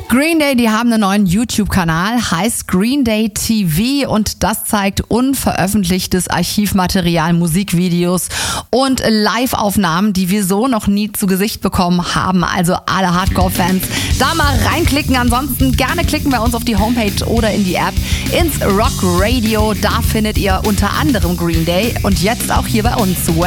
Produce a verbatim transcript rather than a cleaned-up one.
Green Day, die haben einen neuen YouTube-Kanal, heißt Green Day T V und das zeigt unveröffentlichtes Archivmaterial, Musikvideos und Live-Aufnahmen, die wir so noch nie zu Gesicht bekommen haben. Also alle Hardcore-Fans da mal reinklicken. Ansonsten gerne klicken bei uns auf die Homepage oder in die App ins Rock Radio. Da findet ihr unter anderem Green Day und jetzt auch hier bei uns